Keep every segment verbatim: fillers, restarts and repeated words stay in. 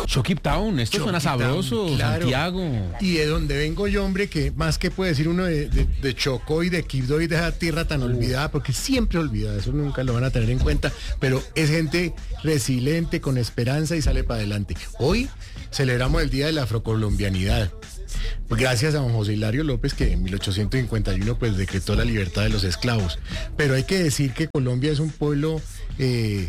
Chokip Town, esto suena sabroso, claro. Santiago. Y de donde vengo yo, hombre, que más que puede decir uno de, de, de Chocó y de Quibdó y de esa tierra tan olvidada, porque siempre olvidada, eso nunca lo van a tener en cuenta, pero es gente resiliente, con esperanza y sale para adelante. Hoy celebramos el Día de la Afrocolombianidad. Gracias a don José Hilario López, que en mil ochocientos cincuenta y uno pues decretó la libertad de los esclavos. Pero hay que decir que Colombia es un pueblo eh,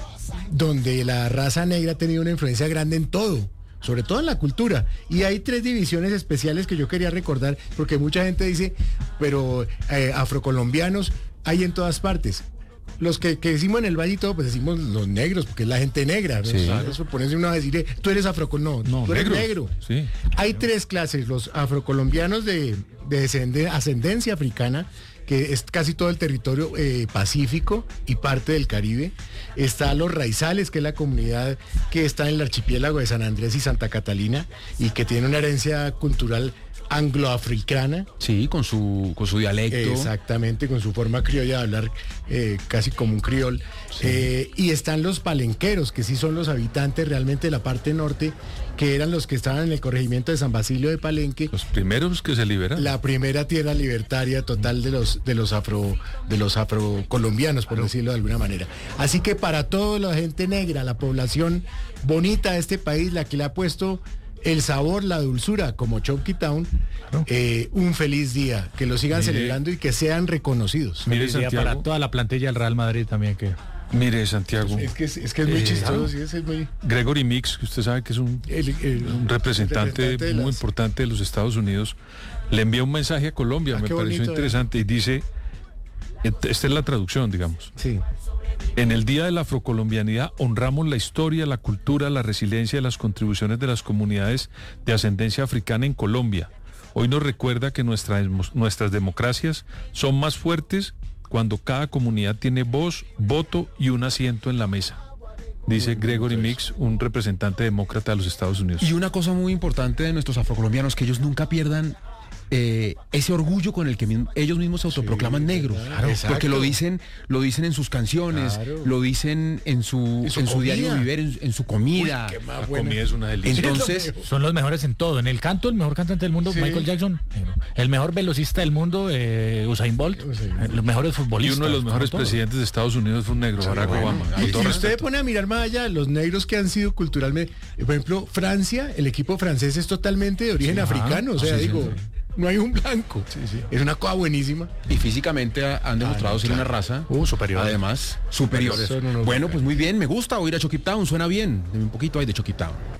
donde la raza negra ha tenido una influencia grande en todo, sobre todo en la cultura. Y hay tres divisiones especiales que yo quería recordar, porque mucha gente dice, pero eh, afrocolombianos hay en todas partes. Los que, que decimos en el valle y todo, pues decimos los negros, porque es la gente negra. ¿no? Sí. O sea, eso ponerse uno a decir, eh, tú eres afrocolombiano, no, No, tú eres negros. negro. Sí. Hay tres clases, los afrocolombianos de, de descende- ascendencia africana, que es casi todo el territorio eh, pacífico y parte del Caribe. Está los raizales, que es la comunidad que está en el archipiélago de San Andrés y Santa Catalina, y que tiene una herencia cultural angloafricana. Sí, con su, con su dialecto. Exactamente, con su forma criolla de hablar eh, casi como un criol. Sí. Eh, y están los palenqueros, que sí son los habitantes realmente de la parte norte, que eran los que estaban en el corregimiento de San Basilio de Palenque. Los primeros que se liberaron. La primera tierra libertaria total de los de los afro de los afrocolombianos, por decirlo de alguna manera. Así que para toda la gente negra, la población bonita de este país, la que le ha puesto el sabor, la dulzura, como Chokip Town, eh, un feliz día, que lo sigan Mire, celebrando y que sean reconocidos. Mire, Feliz día Santiago, para toda la plantilla del Real Madrid también, que mire, Santiago. Es que es, es, que es muy Eh, chistoso, sí, es, es muy... Gregory Mix, que usted sabe que es un, El, el, un representante, representante de muy las- importante de los Estados Unidos, le envía un mensaje a Colombia, Ah, me qué pareció bonito, interesante, y dice, esta es la traducción, digamos. Sí. En el Día de la Afrocolombianidad honramos la historia, la cultura, la resiliencia y las contribuciones de las comunidades de ascendencia africana en Colombia. Hoy nos recuerda que nuestra, nuestras democracias son más fuertes cuando cada comunidad tiene voz, voto y un asiento en la mesa. Dice Gregory Mix, un representante demócrata de los Estados Unidos. Y una cosa muy importante de nuestros afrocolombianos, que ellos nunca pierdan eh, ese orgullo con el que mi- ellos mismos se autoproclaman Sí, negros. claro. Exacto. Porque lo dicen, lo dicen en sus canciones, Claro. lo dicen en su, Y su en su comida. diario vivir, en, en su comida. Uy, qué más La buena. comida es una delicia. Entonces, son los mejores en todo. En el canto, el mejor cantante del mundo, Sí. Michael Jackson. El mejor velocista del mundo, eh, Usain Bolt. Usain Eh, Los mejores Y futbolistas. uno de los mejores como todos. presidentes de Estados Unidos fue un negro, Barack Bueno, Obama. y Con todo si usted respeto. pone a mirar más allá, los negros que han sido culturalmente, eh, por ejemplo, Francia, el equipo francés es totalmente de origen Sí, africano, o ah, sea, sí, sí, digo, sí. no hay un blanco. Es una cosa buenísima. y físicamente ha- han demostrado no, ser claro. una raza Uh, superior. además superiores. Son unos- Bueno, pues muy bien, me gusta oír a Chokip Town, suena bien. Deme un poquito ahí de Chokip Town.